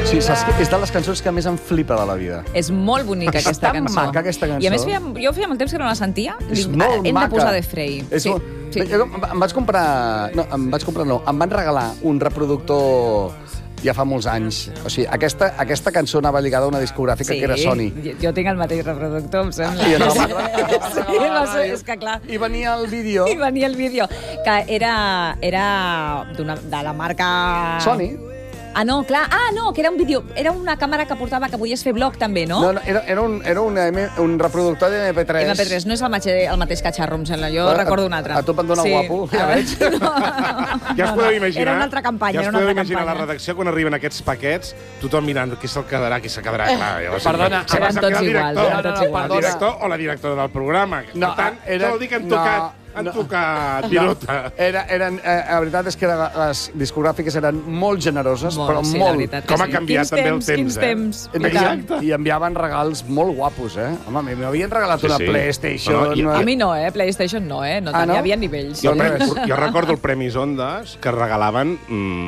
Sí, saps que és de les cançons que més em flipa de la vida. És molt bonica aquesta cançó. És tan maca, aquesta cançó. I a més, jo feia molt temps que no la sentia. És molt maca. Hem de posar de Frey. Sí. Jo em vaig comprar... No, em van regalar un reproductor ja fa molts anys. O sigui, aquesta cançó anava lligada a una discogràfica que era Sony. Jo tinc el mateix reproductor, em sembla. És que clar... I venia el vídeo. Que era de la marca... Sony. Ah, no, clar. Ah, no, que era un vídeo. Era una càmera que portava que podies fer blog, també, no? No, era un reproductor de MP3. MP3 no és el mateix catxarro, em sembla. Jo recordo un altre. A tu et dona guapo, ja veig. Ja us podeu imaginar. Era una altra campanya. Ja us podeu imaginar la redacció quan arriben aquests paquets, tothom mirant qui se'l quedarà, qui se'l quedarà. Perdona, eren tots iguals. El director o la directora del programa. Per tant, això vol dir que han tocat pilota. La veritat és que les discogràfiques eren molt generoses, però molt. Com ha canviat també el temps, Quins temps. Exacte. I enviaven regals molt guapos, eh? Home, m'havien regalat una PlayStation. A mi no, PlayStation no, no? Hi havia nivells. Jo recordo el Premis Ondas, que regalaven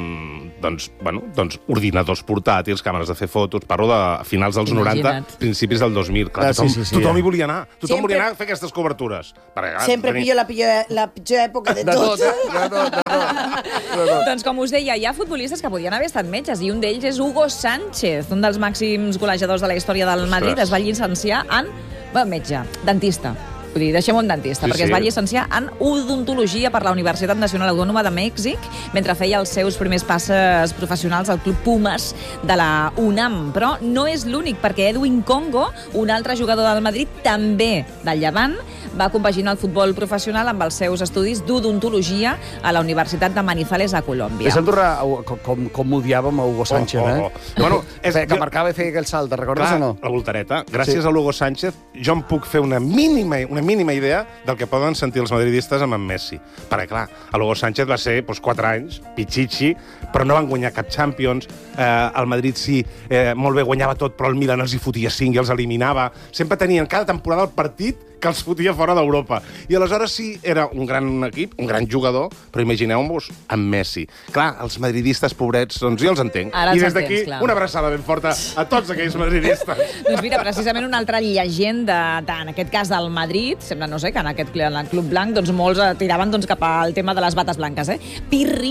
ordinadors portàtils, càmeres de fer fotos. Parlo de finals dels 90, principis del 2000. Tothom hi volia anar. Tothom volia anar a fer aquestes cobertures. Sempre pillo la pitjor època de tot. Doncs com us deia, hi ha futbolistes que podien haver estat metges, i un d'ells és Hugo Sánchez, un dels màxims golejadors de la història del Madrid. Es va llicenciar en... metge, dentista. Vull dir, deixem un dentista, perquè es va llicenciar en odontologia per la Universitat Nacional Autònoma de Mèxic, mentre feia els seus primers passes professionals al Club Pumas de la UNAM. Però no és l'únic, perquè Edwin Congo, un altre jugador del Madrid, també del Llevant, va compaginar el futbol professional amb els seus estudis d'odontologia a la Universitat de Manizales, a Colòmbia. És Andorra com odiàvem a Hugo Sánchez, que marcava i feia aquell salt, recordes o no? La voltareta. Gràcies a l'Hugo Sánchez jo em puc fer una mínima idea del que poden sentir els madridistes amb en Messi. Perquè, clar, l'Hugo Sánchez va ser 4 anys, pitxitxi, però no van guanyar cap Champions. El Madrid sí, molt bé, guanyava tot, però el Milan els hi fotia 5 i els eliminava. Sempre tenien cada temporada el partit que els fotia fora d'Europa. I aleshores sí, era un gran equip, un gran jugador, però imagineu-vos amb Messi. Clar, els madridistes pobrets, doncs jo els entenc. I des d'aquí, una abraçada ben forta a tots aquells madridistes. Doncs mira, precisament una altra llegenda, en aquest cas del Madrid, sembla, no sé, que en aquest Club Blanc, doncs molts tiraven cap al tema de les bates blanques, Pirri,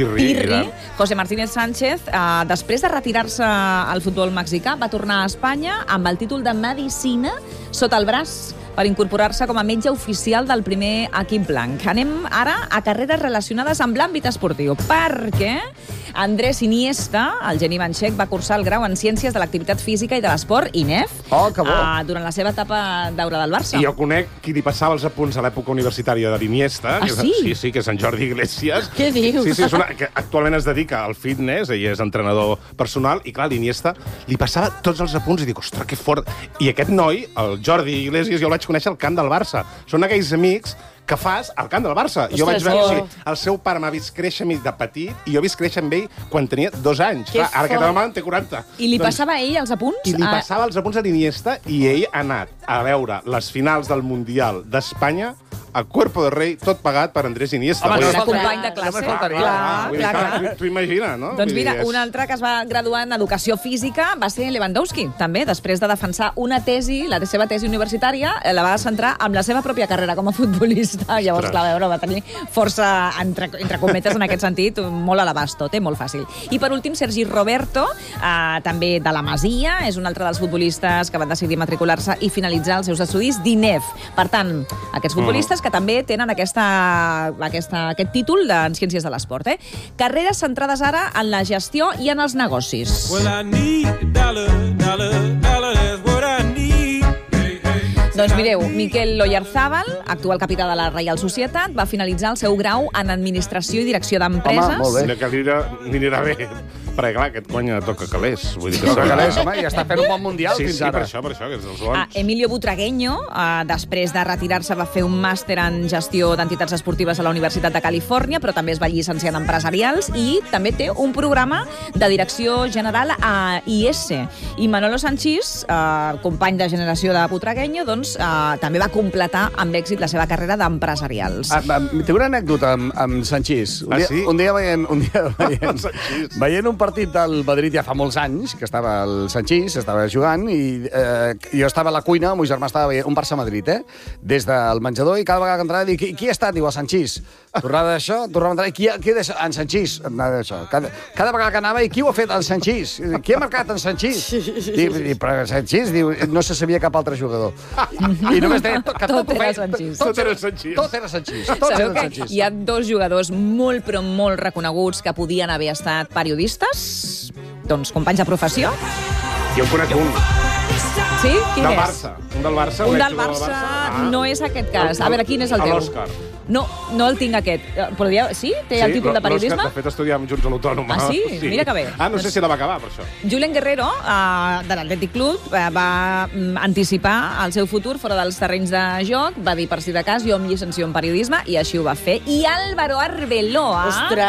José Martínez Sánchez, després de retirar-se al futbol mexicà, va tornar a Espanya amb el títol de Medicina sota el braç per incorporar-se com a metge oficial del primer equip blanc. Anem ara a carreres relacionades amb l'àmbit esportiu, perquè Andrés Iniesta, el geni manxec, va cursar el grau en Ciències de l'Activitat Física i de l'Esport, INEF, durant la seva etapa daura del Barça. I jo conec qui li passava els apunts a l'època universitària de l'Iniesta. Sí? Sí, que és en Jordi Iglesias. Què dius? Sí, que actualment es dedica al fitness, ell és entrenador personal, i clar, l'Iniesta li passava tots els apunts i dic, ostres, que fort. I aquest noi, el Jordi Iglesias, jo el vaig conèixer al camp del Barça. Són aquells amics que fas al camp del Barça. Jo vaig veure, el seu pare m'ha vist créixer a mi de petit i jo he vist créixer amb ell quan tenia 2 anys. Clar, ara aquest home en té 40. I li passava a ell els apunts? I li passava els apunts a l'Iniesta i ell ha anat a veure les finals del Mundial d'Espanya a Cuerpo de Rei, tot pagat per Andrés Iniesta. Home, era company de classe. Clar. T'ho imagina, no? Doncs mira, un altre que es va graduar en Educació Física va ser Lewandowski, també, després de defensar una tesi, la seva tesi universitària, la va centrar amb la seva pròpia carrera com a futbolista. Llavors, clar, va tenir força, entre cometes, en aquest sentit, molt a l'abast tot, molt fàcil. I per últim, Sergi Roberto, també de la Masia, és un altre dels futbolistes que van decidir matricular-se i finalitzar els seus estudis d'INEF. Per tant, aquests futbolistes que també tenen aquest títol en Ciències de l'Esport. Carreres centrades ara en la gestió i en els negocis. Doncs mireu, Miquel Oyarzábal, actual capità de la Reial Societat, va finalitzar el seu grau en Administració i Direcció d'Empreses. Home, molt bé. Que li anirà bé. Perquè, clar, aquest guanya toca calés. Vull dir que toca calés, home, i està fent un bon mundial fins ara. Sí, per això, que és dels bons. Emilio Butragueño, després de retirar-se, va fer un màster en gestió d'entitats esportives a la Universitat de Califòrnia, però també es va llicenciar en empresarials i també té un programa de direcció general a IS. I Manolo Sanchís, company de generació de Butragueño, doncs també va completar amb èxit la seva carrera d'empresarials. Té una anècdota amb Sanchís. Sí? Un dia veient un partit del Madrid ja fa molts anys, que estava el Sanchís, estava jugant, i jo estava a la cuina, el meu germà estava veient un Barça-Madrid, des del menjador, i cada vegada que entrava, dic, qui ha estat? Diu, el Sanchís. Tornava a entrar, i qui és en Sanchís? Cada vegada que anava, i qui ho ha fet? En Sanchís. Qui ha marcat en Sanchís? Però Sanchís, diu, no se sabia cap altre jugador. I només deia que tot era Sanchís. Tot era Sanchís. Sabeu que hi ha dos jugadors molt, però molt reconeguts que podien haver estat periodistes? Doncs companys de professió? Jo en conec un. Sí? Quin del és? Barça. Un del Barça. Un del Barça no és aquest cas. A veure, quin és el teu? L'Òscar. No el tinc aquest. Però sí? Té el títol de periodisme? L'Òscar, de fet, estudiàvem junts a l'Autònoma. Ah, sí? Mira que bé. No sé si la va acabar, per això. Julen Guerrero, de l'Atlètic Club, va anticipar el seu futur fora dels terrenys de joc, va dir, per si de cas, jo em llicencio en periodisme, i així ho va fer. I Álvaro Arbeloa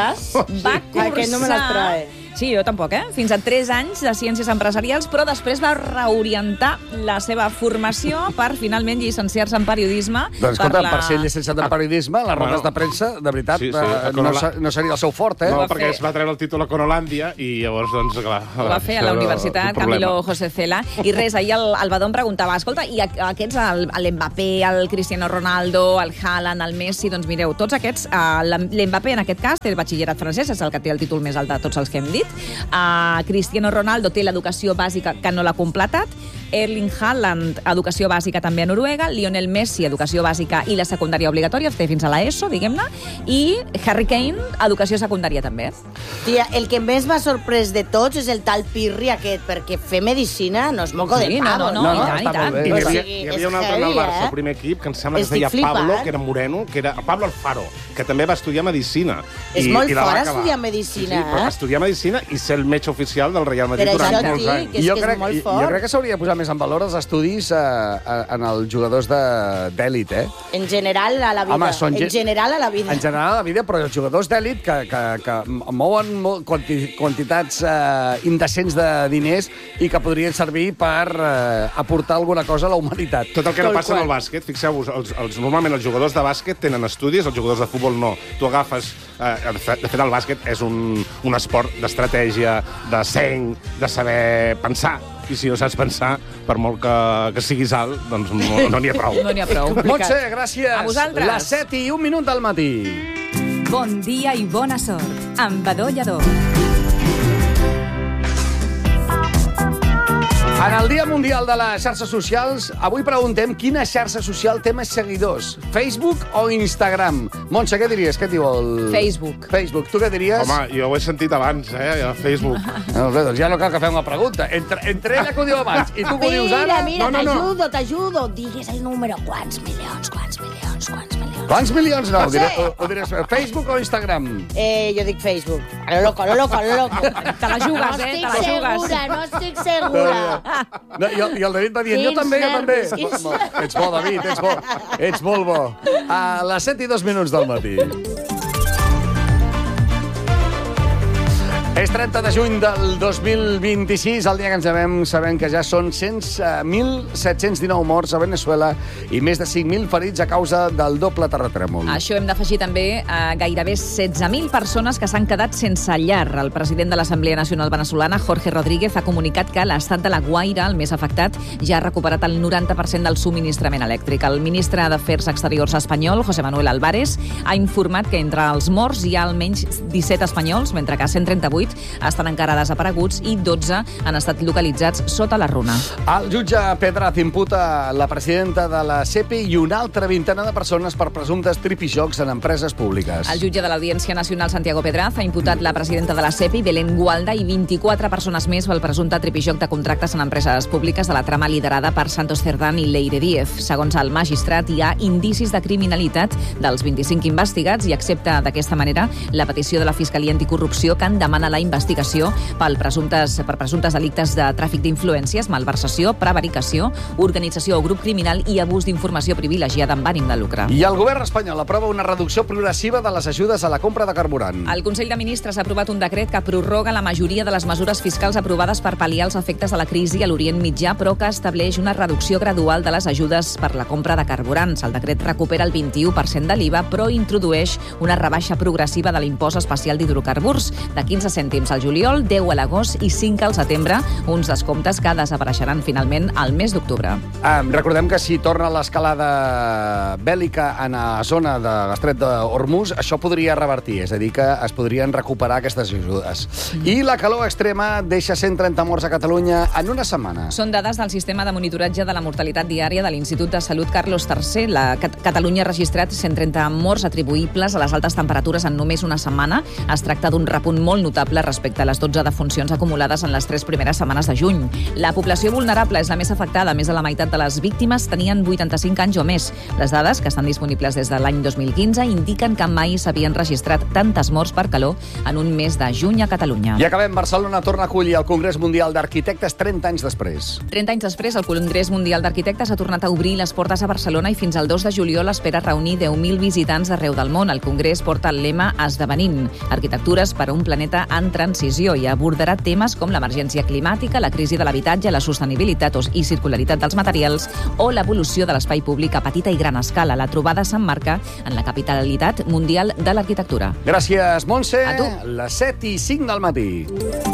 va cursar... Aquest no me l'esperava, Sí, jo tampoc, Fins a 3 anys de Ciències Empresarials, però després va reorientar la seva formació per finalment llicenciar-se en periodisme. Doncs escolta, per ser llicenciat en periodisme, les rodes de premsa, de veritat, no seria el seu fort, No, perquè es va treure el títol a Conolàndia i llavors, doncs, clar... Ho va fer a la Universitat Camilo José Cela. I res, ahir el Badó em preguntava, escolta, i aquests, l'Mbappé, el Cristiano Ronaldo, el Haaland, el Messi, doncs mireu, tots aquests, l'Mbappé en aquest cas té el batxillerat francès, és el que té el títol més alt de tots els que hem dit. Cristiano Ronaldo té l'educació bàsica que no l'ha completat, Erling Haaland, educació bàsica també a Noruega, Lionel Messi, educació bàsica i la secundària obligatòria, té fins a l'ESO, diguem-ne, i Harry Kane, educació secundària també. Tia, el que més m'ha sorprès de tots és el tal Pirri aquest, perquè fer medicina no és moco de pavo. No, i tant. Hi havia un altre en el Barça, el primer equip, que em sembla que es deia Pablo, que era moreno, que era Pablo Alfaro, que també va estudiar medicina. És molt fort estudiar medicina, Sí, però estudiar medicina i ser el metge oficial del Real Madrid durant molts anys. Jo crec que s'hauria de posar més en valor els estudis en els jugadors d'èlit, En general a la vida. Home, en general a la vida. En general a la vida, però els jugadors d'èlit que mouen quantitats indecents de diners i que podrien servir per aportar alguna cosa a la humanitat. Tot el que no passa en el bàsquet, fixeu-vos, normalment els jugadors de bàsquet tenen estudis, els jugadors de futbol no. Tu agafes... De fet, el bàsquet és un esport d'estratègia, de seny, de saber pensar. I si no saps pensar, per molt que siguis alt, doncs no n'hi ha prou. No n'hi ha prou. Montse, gràcies. A vosaltres. Les 7:01 del matí. Bon dia i bona sort, amb Badó Lladó. En el Dia Mundial de les Xarxes Socials, avui preguntem quina xarxa social té més seguidors, Facebook o Instagram? Montse, què diries? Què et diu el... Facebook. Facebook. Tu què diries? Home, jo ho he sentit abans, a Facebook. No, bé, doncs ja no cal que fem una pregunta. Entre ella que ho diu abans i tu que ho dius ara... Mira, t'ajudo. Digues el número. Quants milions? Quants milions? No, ho diràs Facebook o Instagram? Jo dic Facebook. A lo loco. Te la jugues, te la jugues. No estic segura. No, I el David va dient, jo també. Ets bo, David, ets bo. Ets molt bo. A les 7:02 del matí. És 30 de juny del 2026, el dia que ens devem sabent que ja són 1.719 morts a Venezuela i més de 5.000 ferits a causa del doble terratrèmol. Això hem d'afegir també gairebé 16.000 persones que s'han quedat sense llar. El president de l'Assemblea Nacional Venezolana, Jorge Rodríguez, ha comunicat que l'estat de La Guaira, el més afectat, ja ha recuperat el 90% del subministrament elèctric. El ministre d'Afers Exteriors espanyol, José Manuel Álvarez, ha informat que entre els morts hi ha almenys 17 espanyols, mentre que 138 estan encara desapareguts i 12 han estat localitzats sota la runa. El jutge Pedraz imputa la presidenta de la SEPI i una altra vintena de persones per presumptes tripijocs en empreses públiques. El jutge de l'Audiència Nacional, Santiago Pedraz, ha imputat la presidenta de la SEPI, Belén Gualda, i 24 persones més pel presumpte tripijoc de contractes en empreses públiques de la trama liderada per Santos Cerdán i Leire Díez. Segons el magistrat, hi ha indicis de criminalitat dels 25 investigats i accepta d'aquesta manera la petició de la Fiscalia Anticorrupció que en demana la investigació per presumptes delictes de tràfic d'influències, malversació, prevaricació, organització o grup criminal i abús d'informació privilegiada amb ànim de lucre. I el govern espanyol aprova una reducció progressiva de les ajudes a la compra de carburant. El Consell de Ministres ha aprovat un decret que prorroga la majoria de les mesures fiscals aprovades per pal·liar els efectes de la crisi a l'Orient Mitjà, però que estableix una reducció gradual de les ajudes per la compra de carburants. El decret recupera el 21% de l'IVA, però introdueix una rebaixa progressiva de l'impost especial d'hidrocarburs de 15 cèntims cèntims al juliol, 10 a l'agost i 5 al setembre, uns descomptes que desapareixeran finalment al mes d'octubre. Recordem que si torna l'escalada bèl·lica en la zona de l'estret d'Hormuz, això podria revertir, és a dir, que es podrien recuperar aquestes ajudes. I la calor extrema deixa 130 morts a Catalunya en una setmana. Són dades del sistema de monitoratge de la mortalitat diària de l'Institut de Salut Carlos III. Catalunya ha registrat 130 morts atribuïbles a les altes temperatures en només una setmana. Es tracta d'un repunt molt notable respecte a les 12 defuncions acumulades en les 3 primeres setmanes de juny. La població vulnerable és la més afectada. Més de la meitat de les víctimes tenien 85 anys o més. Les dades, que estan disponibles des de l'any 2015, indiquen que mai s'havien registrat tantes morts per calor en un mes de juny a Catalunya. I acabem. Barcelona torna a acollir el Congrés Mundial d'Arquitectes 30 anys després. 30 anys després, el Congrés Mundial d'Arquitectes ha tornat a obrir les portes a Barcelona i fins al 2 de juliol espera reunir 10.000 visitants d'arreu del món. El Congrés porta el lema Esdevenint, arquitectures per a un planeta en transició, i abordarà temes com l'emergència climàtica, la crisi de l'habitatge, la sostenibilitat i circularitat dels materials o l'evolució de l'espai públic a petita i gran escala. La trobada s'emmarca en la capitalitat mundial de l'arquitectura. Gràcies, Montse. A tu. Les 7:05 del matí.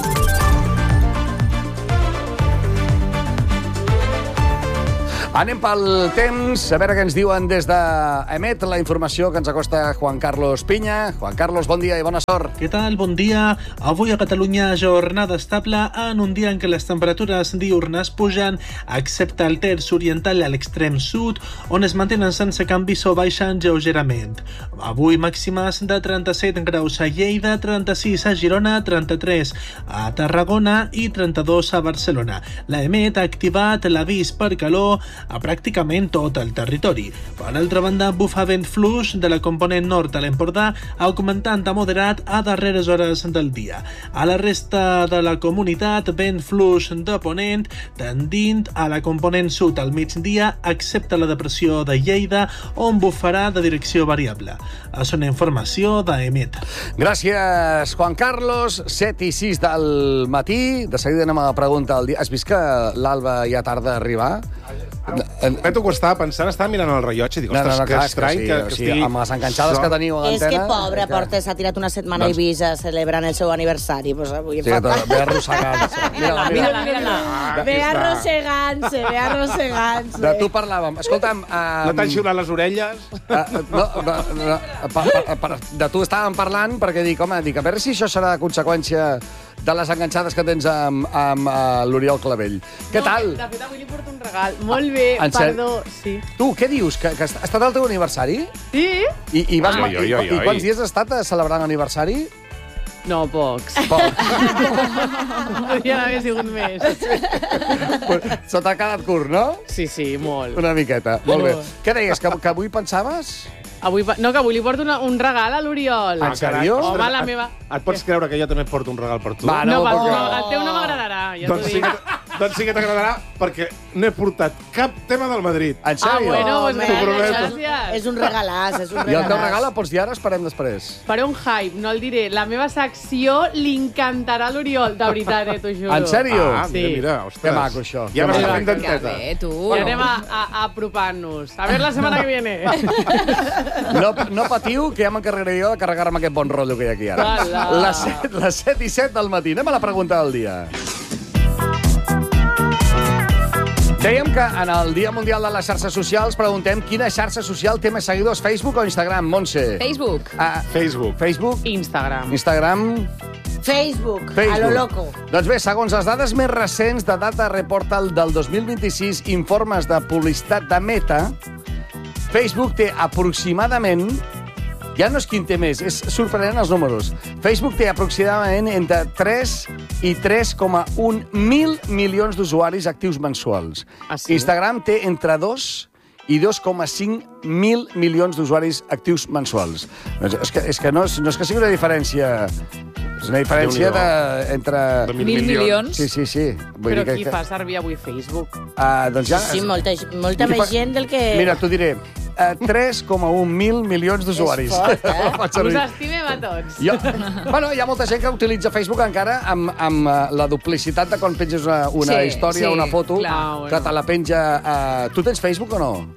Anem pel temps, a veure què ens diuen des d'Emet, la informació que ens acosta Juan Carlos Pinya. Juan Carlos, bon dia i bona sort. Què tal? Bon dia. Avui a Catalunya jornada estable en un dia en què les temperatures diurnes pugen, excepte al terç oriental i a l'extrem sud, on es mantenen sense canvis o baixen lleugerament. Avui màximes de 37 graus a Lleida, 36 a Girona, 33 a Tarragona i 32 a Barcelona. L'Emet ha activat l'avís per calor a pràcticament tot el territori. Per altra banda, bufa vent fluix de la component nord a l'Empordà, augmentant a moderat a darreres hores del dia. A la resta de la comunitat, vent fluix de ponent, tendint a la component sud al migdia, excepte la depressió de Lleida, on bufarà de direcció variable. És una informació d'Emet. Gràcies, Juan Carlos. 7:06 del matí. De seguida anem a la pregunta del dia. Has vist que l'Alba ja tarda a arribar? Beto, ho estava pensant, estava mirant el rellotge i dic, ostres, que estrany que estigui... Amb les enganxades que teniu a l'antena... És que pobre, Portes s'ha tirat una setmana a Eivissa celebrant el seu aniversari. Pues avui Sí, ve arrossegant-se. Mira-la. Ve arrossegant-se, ve arrossegant-se. De tu parlàvem. Escolta'm... No t'han xiulat les orelles? De tu estàvem parlant perquè dic, home, a veure si això serà conseqüència de les enganxades que tens amb l'Oriol Clavell. Què tal? De fet, avui li porto un regal. Molt bé, perdó. Sí. Tu, què dius? Que ha estat el teu aniversari? Sí? I quants dies has estat celebrant l'aniversari? No, pocs. Podrien haver sigut més. Se t'ha quedat curt, no? Sí, molt. Una miqueta. Molt bé. Què deies, que avui pensaves? No, que avui li porto un regal a l'Oriol. En sèrio? Home, la meva... Et pots creure que jo també et porto un regal per tu? Va, No, el teu no m'agradarà, ja t'ho dic. Doncs sí que t'agradarà, perquè no he portat cap tema del Madrid. En sèrio? Bueno, T'ho prometo. gràcies. És un regalàs, és un regalàs. I el teu regal el pots dir ara, esperem després. Faré un hype, no el diré. La meva secció li encantarà a l'Oriol, de veritat, t'ho juro. En sèrio? Sí. Mira, ostres. Que maco, això. Ja m'està Que fent Que denteta. bé, tu. I anem a apropant-nos. A veure la setmana que viene. No patiu, que ja m'encarregaré jo de carregar-me aquest bon rotllo que hi ha aquí ara. Hola. Les 7:07 del matí. Anem a la pregunta del dia. Dèiem que en el Dia Mundial de les Xarxes Socials preguntem quina xarxa social té més seguidors, Facebook o Instagram, Montse? Facebook. Facebook? Instagram. Facebook, a lo loco. Doncs bé, segons les dades més recents de Data Reportal del 2026, informes de publicitat de Meta, Facebook té aproximadament... Ja no és quin té més, és sorprenent els números. Facebook té aproximadament entre 3 i 3,1 mil milions d'usuaris actius mensuals. Ah, sí? Instagram té entre 2 i 2,5 mil milions d'usuaris actius mensuals. És que no és que sigui una diferència... És una diferència entre... De 1.000 milions? Sí. Però qui fa servir avui Facebook? Doncs ja... Sí, molta més gent del que... Mira, t'ho diré. 3,1 mil milions d'usuaris. És fort, eh? Us estimem a tots. Bueno, hi ha molta gent que utilitza Facebook encara amb la duplicitat de quan penges una història o una foto, clar, que te la penja... Tu tens Facebook o no?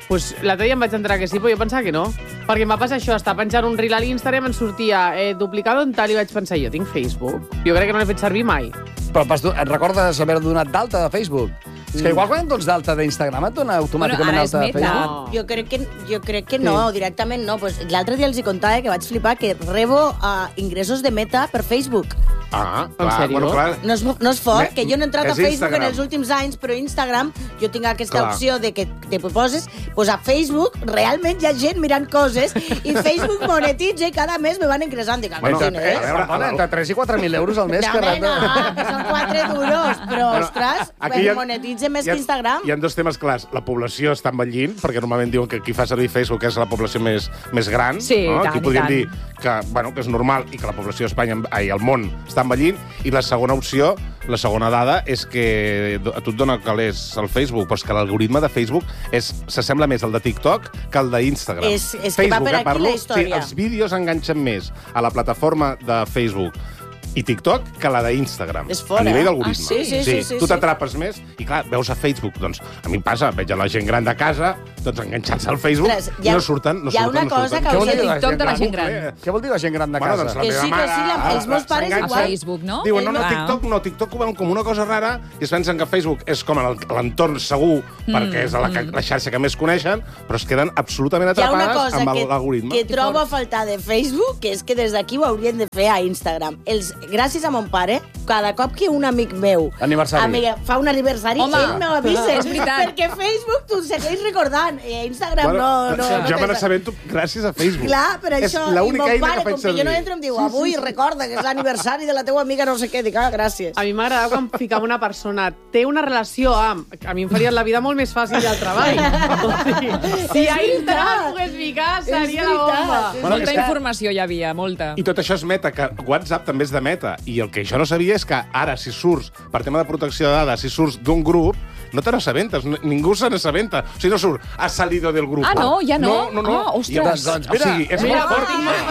Pues l'altre dia em vaig enterar que sí, però jo pensava que no. Perquè em va passar això, estar penjant un reel a l'Instagram, em sortia duplicado en tal, i vaig pensar, jo tinc Facebook? Jo crec que no l'he fet servir mai. Però et recordes haver donat d'alta de Facebook? És que igual quan et dones d'alta d'Instagram et dona automàticament Bueno, ara és alta de Meta. Facebook. No. Jo crec que no, directament no. Pues, l'altre dia els hi contava que vaig flipar que rebo ingressos de Meta per Facebook. Ah, En sèrio? Bueno, clar. No és fort, que jo no he entrat a És Facebook Instagram. en els últims anys, però a Instagram jo tinc aquesta Clar. opció de que te poses, pues a Facebook realment hi ha gent mirant coses i Facebook monetitza i cada mes me van ingressant. Dic, Bueno, quin és? Perdona, entre 3 i 4.000 euros al mes No, que home, rep de... no, que són 4 duros, però, Bueno, ostres, aquí monetitza més que Instagram. Hi ha dos temes clars. La població està envellint, perquè normalment diuen que qui fa servir Facebook és la població més gran. Sí, no? tant, Aquí i podríem tant. dir que és normal i que la població d'Espanya, al món, està envellint. I la segona opció, la segona dada, és que a tu et dona calés al Facebook, però és que l'algoritme de Facebook s'assembla més al de TikTok que al d'Instagram. És que va per aquí la història. Sí, els vídeos enganxen més a la plataforma de Facebook i TikTok que la d'Instagram. És fort, a nivell eh? d'algoritme. Ah, sí? Tu t'atrapes més i, clar, veus a Facebook. Doncs a mi em passa, veig a la gent gran de casa doncs enganxats al Facebook Ostres, i no surten. hi ha una cosa que Què vol us he dir dit. la TikTok de la gent gran? gran. Què vol dir la gent gran de Bueno, casa? doncs la Que meva sí, que mare, sí, els meus pares s'enganxa. A Facebook, no? Diuen, no, Clar. TikTok no, TikTok ho veuen com una cosa rara i es pensen que Facebook és com l'entorn segur perquè és la xarxa que més coneixen, però es queden absolutament Hi ha una atrapades cosa amb l'algoritme. que trobo a faltar de Facebook, que és que des d'aquí ho haurien de fer a Instagram. Gràcies a mon pare, cada cop que un amic meu Aniversari. fa un aniversari, Home, ell me l'avisa. és veritat. Perquè Facebook t'ho segueix recordant. I a Instagram no jo me tens- n'assabento gràcies a Facebook. Clar, per És això. I l'única mon eina pare, que faig com que jo no servir. entro, em diu, avui recorda que és l'aniversari de la teua amiga no sé què. Dic, gràcies. A mi m'agradava quan ficava una persona té una relació amb... A mi em faria la vida molt més fàcil al treball. O sigui, si a Instagram pogués ficar, seria la bomba. Bueno, Molta és que- informació hi havia, molta. I tot això és Meta, que WhatsApp també és de Meta. I el que jo no sabia és que ara, si surts, per tema de protecció de dades, si surts d'un grup, no te n'assabentes, ningú se n'assabenta. O sigui, no surt, ha salido del grup. Ah, no? Ja no? No. Ah, ostres. Doncs O sigui, és Mira, molt fort.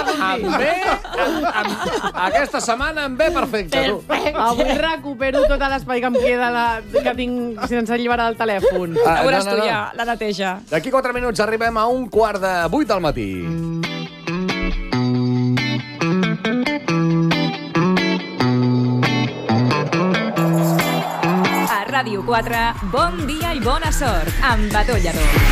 Em ve... Aquesta setmana em ve perfecte, tu. Avui recupero tot l'espai que em queda que tinc sense alliberar el telèfon. Ah, A veuràs no, no, tu no. ja, la neteja. D'aquí 4 minuts arribem a 7:45 del matí. A Ràdio 4, bon dia i bona sort, amb Bató Lladó.